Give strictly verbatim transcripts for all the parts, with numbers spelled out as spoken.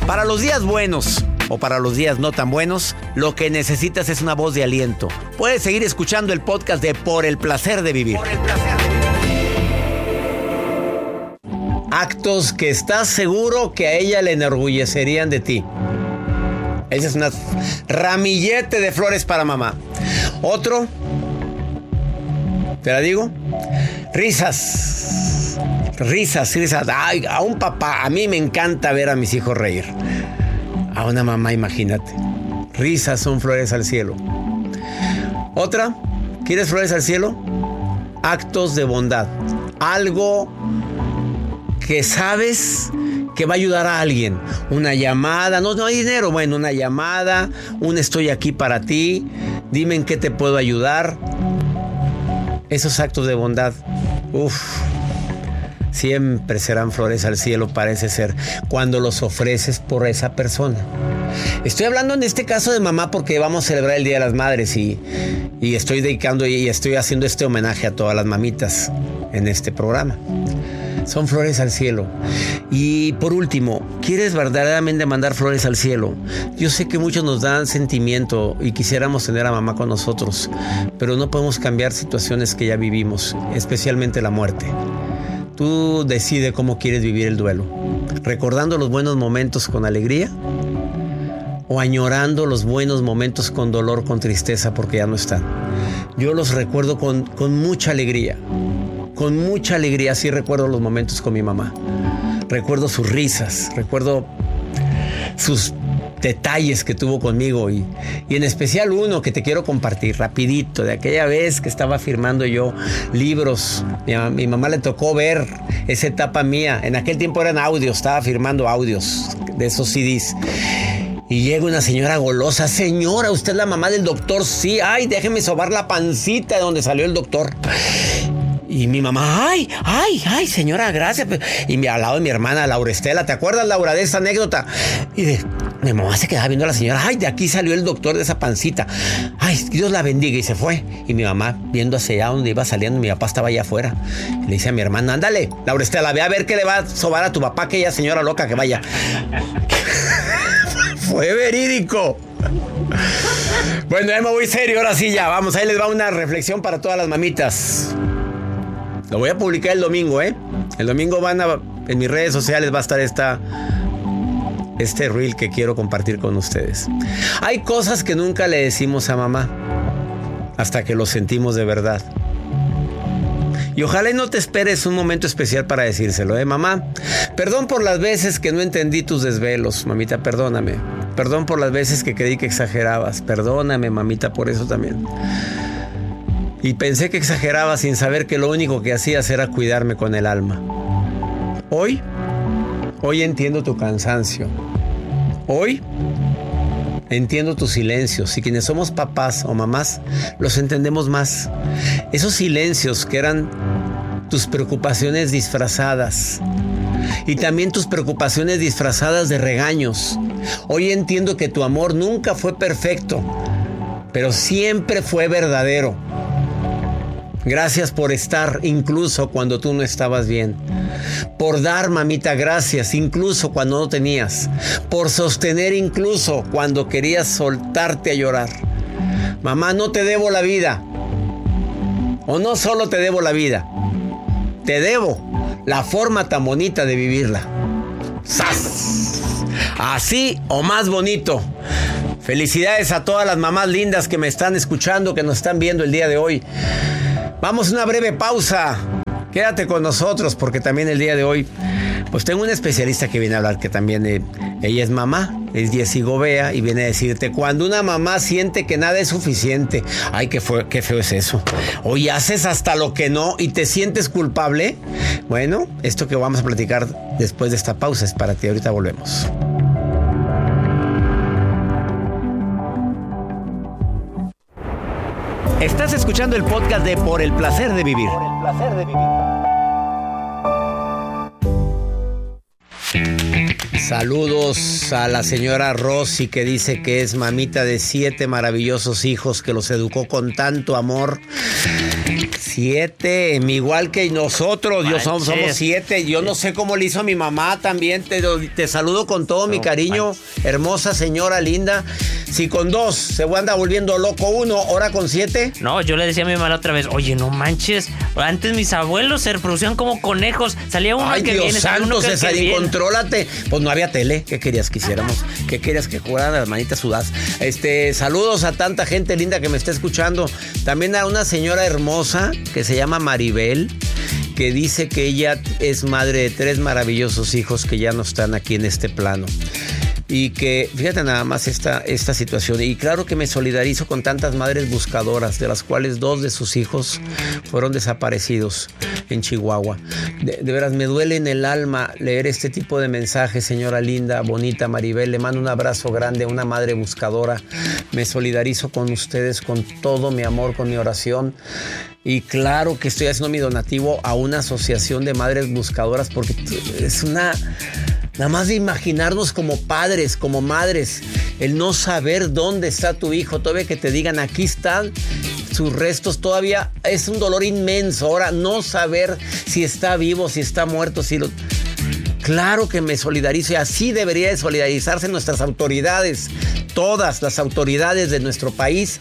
Para los días buenos o para los días no tan buenos, lo que necesitas es una voz de aliento. Puedes seguir escuchando el podcast de Por el Placer de Vivir. Por el placer de vivir. Actos que estás seguro que a ella le enorgullecerían de ti. Esa es una ramillete de flores para mamá. Otro, ¿te la digo? Risas. Risas, risas. Ay, a un papá, a mí me encanta ver a mis hijos reír. A una mamá, imagínate. Risas son flores al cielo. Otra, ¿quieres flores al cielo? Actos de bondad. Algo que sabes que va a ayudar a alguien. Una llamada, no, no hay dinero, bueno, una llamada, un estoy aquí para ti, dime en qué te puedo ayudar. Esos actos de bondad, uff, siempre serán flores al cielo, parece ser, cuando los ofreces por esa persona. Estoy hablando en este caso de mamá porque vamos a celebrar el Día de las Madres y, y estoy dedicando y estoy haciendo este homenaje a todas las mamitas en este programa. Son flores al cielo. Y por último, ¿quieres verdaderamente mandar flores al cielo? Yo sé que muchos nos dan sentimiento y quisiéramos tener a mamá con nosotros, pero no podemos cambiar situaciones que ya vivimos, especialmente la muerte. Tú decides cómo quieres vivir el duelo. ¿Recordando los buenos momentos con alegría? ¿O añorando los buenos momentos con dolor, con tristeza porque ya no están? Yo los recuerdo con, con mucha alegría. Con mucha alegría, sí recuerdo los momentos con mi mamá. Recuerdo sus risas, recuerdo sus detalles que tuvo conmigo y, y en especial uno que te quiero compartir rapidito, de aquella vez que estaba firmando yo libros. Mi, mi mamá le tocó ver esa etapa mía. En aquel tiempo eran audios, estaba firmando audios de esos C Ds. Y llega una señora golosa. Señora, ¿usted es la mamá del doctor? Sí. Ay, déjeme sobar la pancita de donde salió el doctor. Y mi mamá, ay, ay, ay, señora, gracias. Y al lado de mi hermana, Laura Estela, ¿te acuerdas, Laura, de esta anécdota? Y de, mi mamá se quedaba viendo a la señora, ay, de aquí salió el doctor de esa pancita. Ay, Dios la bendiga, y se fue. Y mi mamá, viendo hacia allá donde iba saliendo, mi papá estaba allá afuera. Y le dice a mi hermana, ándale, Laura Estela, ve a ver qué le va a sobar a tu papá, aquella señora loca que vaya. Fue verídico. Bueno, ya me voy serio, ahora sí ya, vamos, ahí les va una reflexión para todas las mamitas. Lo voy a publicar el domingo, ¿eh? El domingo van a... En mis redes sociales va a estar esta... Este reel que quiero compartir con ustedes. Hay cosas que nunca le decimos a mamá hasta que lo sentimos de verdad. Y ojalá y no te esperes un momento especial para decírselo, ¿eh, mamá? Perdón por las veces que no entendí tus desvelos, mamita, perdóname. Perdón por las veces que creí que exagerabas. Perdóname, mamita, por eso también. Y pensé que exageraba sin saber que lo único que hacías era cuidarme con el alma. Hoy, hoy entiendo tu cansancio. Hoy entiendo tus silencios. Y quienes somos papás o mamás, los entendemos más. Esos silencios que eran tus preocupaciones disfrazadas. Y también tus preocupaciones disfrazadas de regaños. Hoy entiendo que tu amor nunca fue perfecto, pero siempre fue verdadero. Gracias por estar incluso cuando tú no estabas bien. Por dar, mamita, gracias incluso cuando no tenías. Por sostener incluso cuando querías soltarte a llorar. Mamá, no te debo la vida. O no solo te debo la vida. Te debo la forma tan bonita de vivirla. ¡Sas! Así o más bonito. Felicidades a todas las mamás lindas que me están escuchando, que nos están viendo el día de hoy. Vamos a una breve pausa. Quédate con nosotros porque también el día de hoy pues tengo una especialista que viene a hablar que también eh, ella es mamá, es Jessie Gobea y viene a decirte cuando una mamá siente que nada es suficiente. Ay, qué, fue, qué feo es eso. Oye, haces hasta lo que no y te sientes culpable. Bueno, esto que vamos a platicar después de esta pausa es para ti. Ahorita volvemos. Estás escuchando el podcast de Por el Placer de Vivir. Por el Placer de Vivir. Saludos a la señora Rosy que dice que es mamita de siete maravillosos hijos que los educó con tanto amor. Siete, igual que nosotros, yo somos, somos siete. Yo no sé cómo le hizo a mi mamá también. Te, te saludo con todo mi cariño, hermosa señora linda. Si con dos se anda volviendo loco uno, ahora con siete. No, yo le decía a mi mamá otra vez, oye, no manches, antes mis abuelos se reproducían como conejos. Salía uno Ay, que Dios viene, salía santo, uno que, César, que viene. contrólate. Pues no había tele. ¿Qué querías que hiciéramos? ¿Qué querías que jugaran las manitas sudadas? Este, saludos a tanta gente linda que me está escuchando. También a una señora hermosa que se llama Maribel, que dice que ella es madre de tres maravillosos hijos que ya no están aquí en este plano. Y que, fíjate nada más esta, esta situación. Y claro que me solidarizo con tantas madres buscadoras, de las cuales dos de sus hijos fueron desaparecidos en Chihuahua. De, de veras, me duele en el alma leer este tipo de mensajes, señora linda, bonita Maribel. Le mando un abrazo grande a una madre buscadora. Me solidarizo con ustedes, con todo mi amor, con mi oración. Y claro que estoy haciendo mi donativo a una asociación de madres buscadoras, porque es una... Nada más de imaginarnos como padres, como madres, el no saber dónde está tu hijo, todavía que te digan aquí están sus restos, todavía es un dolor inmenso. Ahora no saber si está vivo, si está muerto, si lo... Claro que me solidarizo, y así debería de solidarizarse nuestras autoridades, todas las autoridades de nuestro país,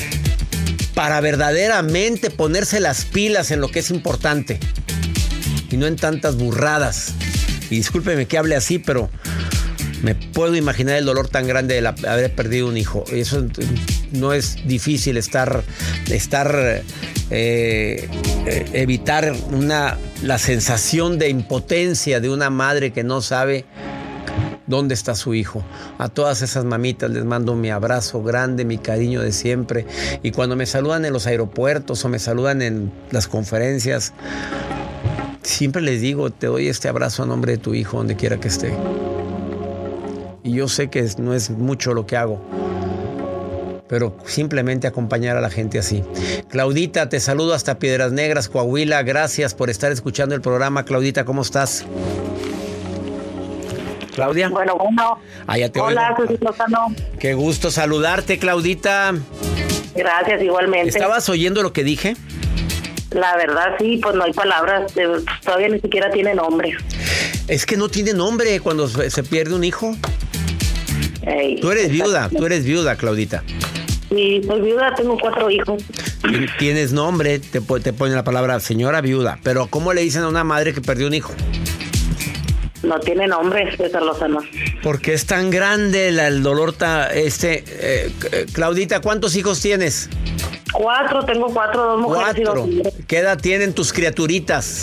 para verdaderamente ponerse las pilas en lo que es importante y no en tantas burradas. Y discúlpeme que hable así, pero me puedo imaginar el dolor tan grande de la, haber perdido un hijo. Eso no es difícil estar, estar eh, evitar una, la sensación de impotencia de una madre que no sabe dónde está su hijo. A todas esas mamitas les mando mi abrazo grande, mi cariño de siempre. Y cuando me saludan en los aeropuertos o me saludan en las conferencias, siempre les digo, te doy este abrazo a nombre de tu hijo, donde quiera que esté. Y yo sé que no es mucho lo que hago, pero simplemente acompañar a la gente así. Claudita, te saludo hasta Piedras Negras, Coahuila. Gracias por estar escuchando el programa. Claudita, ¿cómo estás? Claudia. Bueno, bueno. Ah, ya te Hola, oigo. Susi Lozano. Qué gusto saludarte, Claudita. Gracias, igualmente. ¿Estabas oyendo lo que dije? La verdad, sí, pues no hay palabras. eh, Todavía ni siquiera tiene nombre. Es que no tiene nombre cuando se se pierde un hijo. Ey, Tú eres viuda, tú eres viuda, Claudita. Sí, soy viuda, tengo cuatro hijos. Tienes nombre, te, po- te ponen la palabra señora viuda. Pero ¿cómo le dicen a una madre que perdió un hijo? No tiene nombre, César Lozano. Porque es tan grande la- el dolor. Ta, este, eh, eh, Claudita, ¿cuántos hijos tienes? Cuatro, tengo cuatro, dos mujeres y dos Cuatro. hombres. ¿Qué edad tienen tus criaturitas?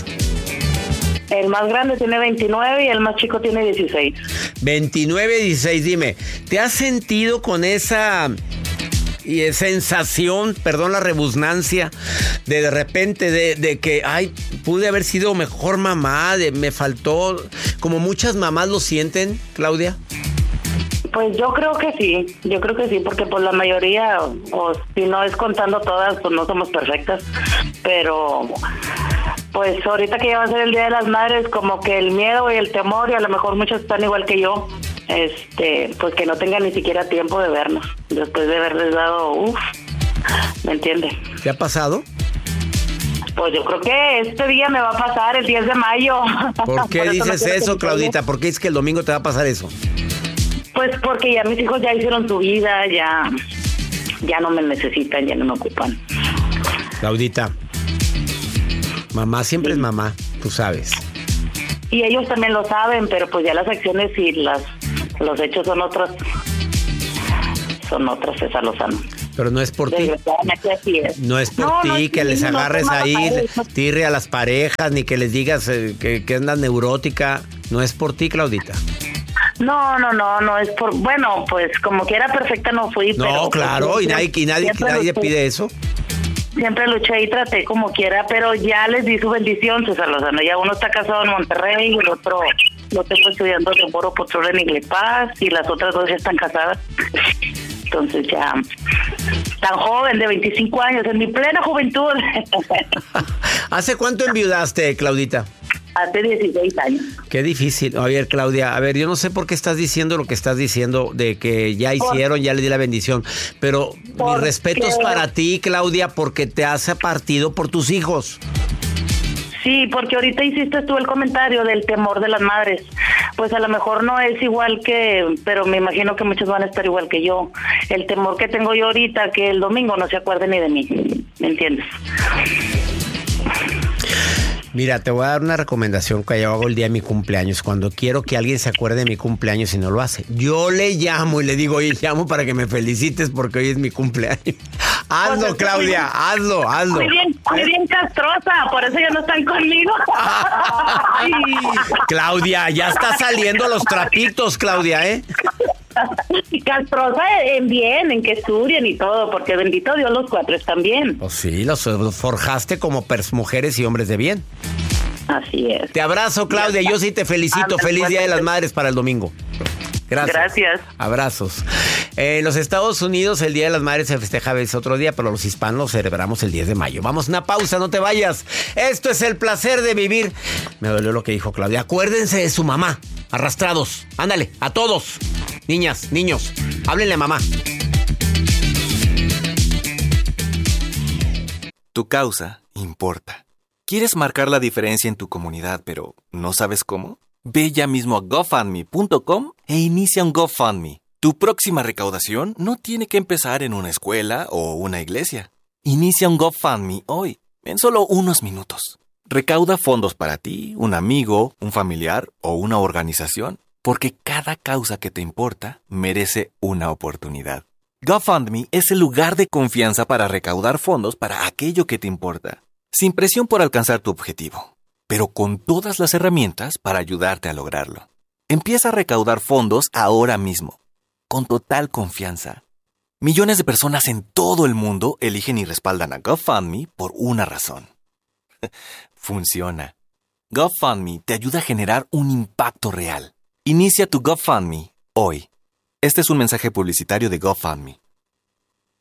El más grande tiene veintinueve y el más chico tiene dieciséis. veintinueve, dieciséis, dime, ¿te has sentido con esa y esa sensación, perdón la rebusnancia, de de repente de, de que, ay, pude haber sido mejor mamá, de, me faltó, como muchas mamás lo sienten, Claudia? Pues yo creo que sí, yo creo que sí, porque pues la mayoría, o si no es contando todas, pues no somos perfectas, pero pues ahorita que ya va a ser el Día de las Madres, como que el miedo y el temor, y a lo mejor muchos están igual que yo, este, pues que no tengan ni siquiera tiempo de vernos, después de haberles dado, uff, ¿me entiende? ¿Te ha pasado? Pues yo creo que este día me va a pasar el diez de mayo. ¿Por qué Por eso no dices quiero que eso, me Claudita? ¿Por qué es que el domingo te va a pasar eso? Pues porque ya mis hijos ya hicieron su vida, ya, ya no me necesitan, ya no me ocupan. Claudita, mamá siempre es mamá, tú sabes. Y ellos también lo saben, pero pues ya las acciones y las los hechos son otras, son otras, César Lozano. Pero no es por ti. Desgraciadamente así es. No es por No, ti no, que sí, les no agarres son malas ahí, padres, no. tirre a las parejas, ni que les digas eh, que, que andas neurótica. No es por ti, Claudita. No, no, no, no es por, bueno, pues como quiera perfecta no fui, No, pero claro, pues, y nadie, y nadie, siempre nadie luché, pide eso. siempre luché y traté como quiera, pero ya les di su bendición, César Lozano. Ya uno está casado en Monterrey y el otro lo tengo estudiando de Boro Patrol en Iglepaz, y las otras dos ya están casadas. Entonces ya tan joven, de veinticinco años, en mi plena juventud. ¿Hace cuánto enviudaste, Claudita? hace dieciséis años. Qué difícil. A ver, Claudia, a ver, yo no sé por qué estás diciendo lo que estás diciendo de que ya hicieron, ya le di la bendición, pero mis respetos para ti, Claudia, porque te has partido por tus hijos. Sí, porque ahorita hiciste tú el comentario del temor de las madres. Pues a lo mejor no es igual que, pero me imagino que muchos van a estar igual que yo. El temor que tengo yo ahorita, que el domingo no se acuerde ni de mí, ¿me entiendes? Mira, te voy a dar una recomendación que yo hago el día de mi cumpleaños. Cuando quiero que alguien se acuerde de mi cumpleaños y no lo hace, yo le llamo y le digo, oye, llamo para que me felicites porque hoy es mi cumpleaños. Hazlo, pues Claudia, bien, hazlo, hazlo. Muy bien, muy bien castrosa, por eso ya no están conmigo. Ay, Claudia, ya está saliendo los trapitos, Claudia, ¿eh? Castrosa en bien, en que estudien y todo, porque bendito Dios los cuatro están bien. Pues sí, los forjaste como pers- mujeres y hombres de bien. Así es. Te abrazo, Claudia, yo sí te felicito. Feliz Día de las Madres para el domingo. Gracias. Gracias. Abrazos. En los Estados Unidos el Día de las Madres se festeja a veces otro día, pero los hispanos celebramos el diez de mayo. Vamos a una pausa, no te vayas. Esto es El Placer de Vivir. Me dolió lo que dijo Claudia. Acuérdense de su mamá. Arrastrados. Ándale, a todos. Niñas, niños, háblenle a mamá. Tu causa importa. ¿Quieres marcar la diferencia en tu comunidad, pero no sabes cómo? Ve ya mismo a GoFundMe punto com e inicia un GoFundMe. Tu próxima recaudación no tiene que empezar en una escuela o una iglesia. Inicia un GoFundMe hoy, en solo unos minutos. Recauda fondos para ti, un amigo, un familiar o una organización, porque cada causa que te importa merece una oportunidad. GoFundMe es el lugar de confianza para recaudar fondos para aquello que te importa, sin presión por alcanzar tu objetivo, pero con todas las herramientas para ayudarte a lograrlo. Empieza a recaudar fondos ahora mismo, con total confianza. Millones de personas en todo el mundo eligen y respaldan a GoFundMe por una razón. Funciona. GoFundMe te ayuda a generar un impacto real. Inicia tu GoFundMe hoy. Este es un mensaje publicitario de GoFundMe.